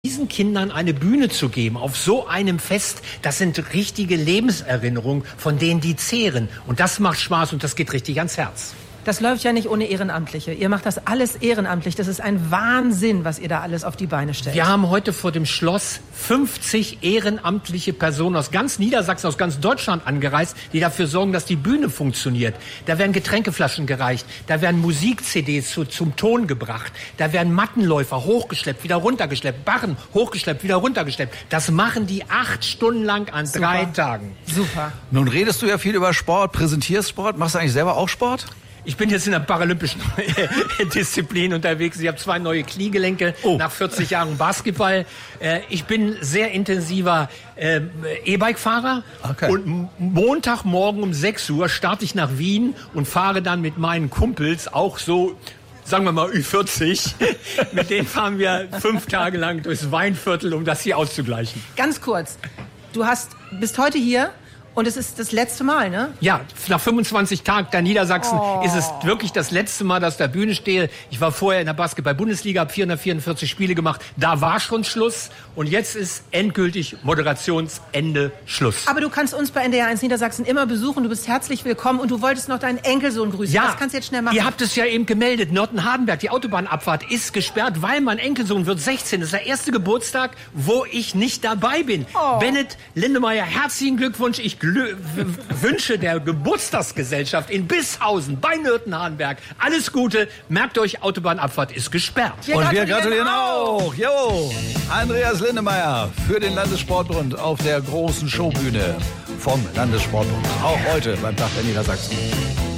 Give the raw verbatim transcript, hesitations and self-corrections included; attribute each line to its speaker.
Speaker 1: Diesen Kindern eine Bühne zu geben, auf so einem Fest, das sind richtige Lebenserinnerungen, von denen die zehren. Und das macht Spaß und das geht richtig ans Herz.
Speaker 2: Das läuft ja nicht ohne Ehrenamtliche. Ihr macht das alles ehrenamtlich. Das ist ein Wahnsinn, was ihr da alles auf die Beine stellt.
Speaker 1: Wir haben heute vor dem Schloss fünfzig ehrenamtliche Personen aus ganz Niedersachsen, aus ganz Deutschland angereist, die dafür sorgen, dass die Bühne funktioniert. Da werden Getränkeflaschen gereicht, da werden Musik-C Ds zu, zum Ton gebracht, da werden Mattenläufer hochgeschleppt, wieder runtergeschleppt, Barren hochgeschleppt, wieder runtergeschleppt. Das machen die acht Stunden lang an
Speaker 2: Super.
Speaker 1: drei Tagen.
Speaker 2: Super.
Speaker 3: Nun redest du ja viel über Sport, präsentierst Sport. Machst du eigentlich selber auch Sport?
Speaker 1: Ich bin jetzt in der paralympischen Disziplin unterwegs. Ich habe zwei neue Kniegelenke oh. nach vierzig Jahren Basketball. Ich bin sehr intensiver E-Bike-Fahrer.
Speaker 3: Okay.
Speaker 1: Und Montagmorgen um sechs Uhr starte ich nach Wien und fahre dann mit meinen Kumpels, auch so, sagen wir mal Ü vierzig. Mit denen fahren wir fünf Tage lang durchs Weinviertel, um das hier auszugleichen.
Speaker 2: Ganz kurz. Du hast, bist heute hier. Und es ist das letzte Mal, ne?
Speaker 1: Ja, nach fünfundzwanzig Tagen der Niedersachsen oh. ist es wirklich das letzte Mal, dass ich auf der Bühne stehe. Ich war vorher in der Basketball-Bundesliga, habe vierhundertvierundvierzig Spiele gemacht. Da war schon Schluss. Und jetzt ist endgültig Moderationsende Schluss.
Speaker 2: Aber du kannst uns bei N D R eins Niedersachsen immer besuchen. Du bist herzlich willkommen. Und du wolltest noch deinen Enkelsohn grüßen.
Speaker 1: Ja,
Speaker 2: das kannst du jetzt schnell machen.
Speaker 1: Ihr habt es ja eben gemeldet. Nörten-Hardenberg, die Autobahnabfahrt ist gesperrt, weil mein Enkelsohn wird sechzehn. Das ist der erste Geburtstag, wo ich nicht dabei bin.
Speaker 2: Oh.
Speaker 1: Bennett Lindemeyer, herzlichen Glückwunsch. Ich Glü- wünsche der Geburtstagsgesellschaft in Bishausen bei Nörten-Hardenberg alles Gute. Merkt euch, Autobahnabfahrt ist gesperrt.
Speaker 3: Wir Und wir gratulieren auch. Jo, Andreas Lindemeyer für den Landessportbund auf der großen Showbühne vom Landessportbund. Auch heute beim Tag der Niedersachsen.